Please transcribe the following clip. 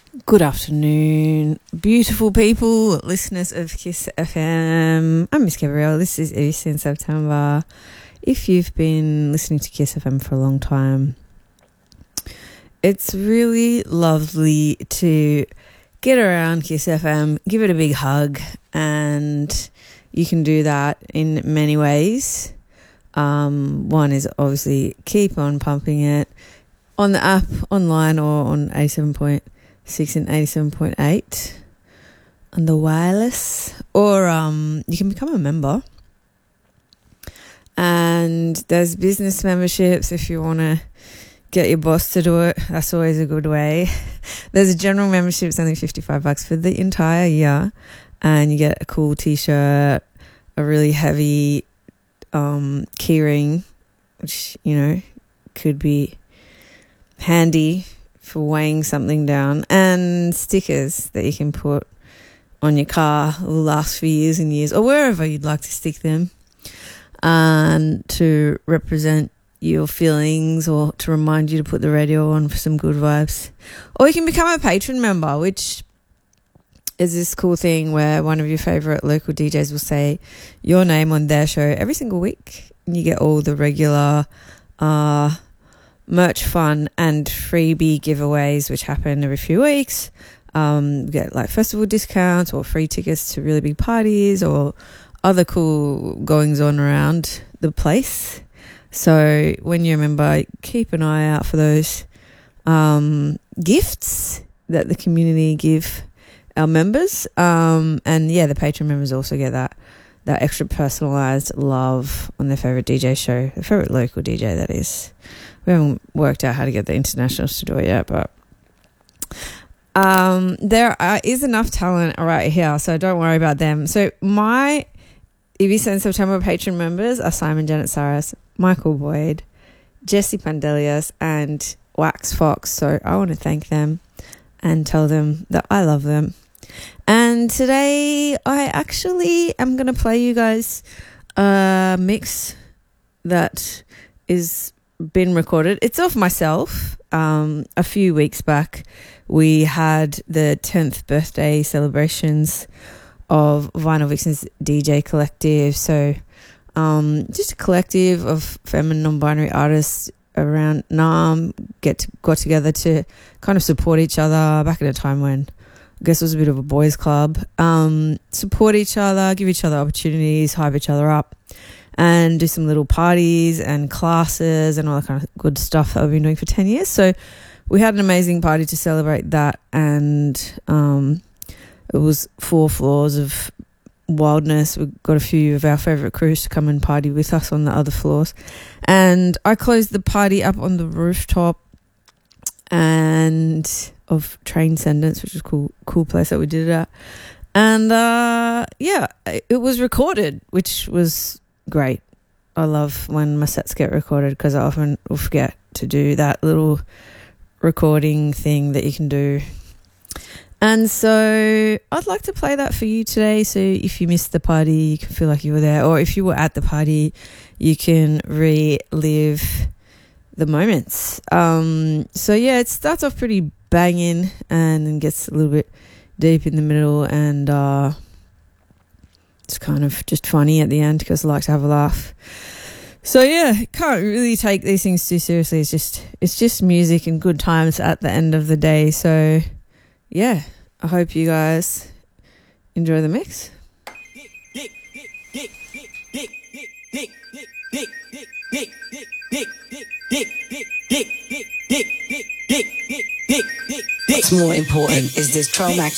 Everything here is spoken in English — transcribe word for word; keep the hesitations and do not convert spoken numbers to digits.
Good afternoon, beautiful people, listeners of Kiss F M. I'm Miss Gabrielle. This is East in September. If you've been listening to Kiss F M for a long time, it's really lovely to get around Kiss F M, give it a big hug, and you can do that in many ways. Um, one is obviously keep on pumping it on the app, online, or on eighty-seven point six and eighty-seven point eight on the wireless, or um, you can become a member. And there's business memberships if you want to get your boss to do it. That's always a good way. There's a general membership, it's only fifty-five bucks for the entire year, and you get a cool t-shirt, a really heavy um, keyring, which, you know, could be handy for weighing something down, and stickers that you can put on your car. It will last for years and years, or wherever you'd like to stick them, and to represent your feelings or to remind you to put the radio on for some good vibes. Or you can become a patron member, which is this cool thing where one of your favourite local D Js will say your name on their show every single week, and you get all the regular uh merch fun and freebie giveaways which happen every few weeks. Um, we get like festival discounts or free tickets to really big parties or other cool goings on around the place. So when you're a member, keep an eye out for those um, gifts that the community give our members. Um, and yeah, the patron members also get that that extra personalised love on their favourite D J show, their favourite local D J, that is. We haven't worked out how to get the internationals to do it yet, but um, there are, is enough talent right here, so don't worry about them. So my Ibiza and September patron members are Simon Janet Saras, Michael Boyd, Jesse Pandelius, and Wax Fox. So I want to thank them and tell them that I love them. And today I actually am going to play you guys a mix that is been recorded. It's of myself. Um, a few weeks back, we had the tenth birthday celebrations of Vinyl Vixens D J Collective. So um, just a collective of feminine non-binary artists around Naarm get to, got together to kind of support each other back in a time when I guess it was a bit of a boys' club. Um, support each other, give each other opportunities, hype each other up, and do some little parties and classes and all that kind of good stuff that we've been doing for ten years. So we had an amazing party to celebrate that, and um, it was four floors of wildness. We got a few of our favourite crews to come and party with us on the other floors. And I closed the party up on the rooftop and of Transcendence, which is a cool, cool place that we did it at. And uh, yeah, it was recorded, which was great. I love when my sets get recorded because I often will forget to do that little recording thing that you can do. And so I'd like to play that for you today. So if you missed the party, you can feel like you were there. Or if you were at the party, you can relive the moments. Um, so yeah, it starts off pretty banging and then gets a little bit deep in the middle, and uh, it's kind of just funny at the end because I like to have a laugh. So yeah, can't really take these things too seriously. It's just it's just music and good times at the end of the day. So yeah, I hope you guys enjoy the mix. What's more important is this Tromax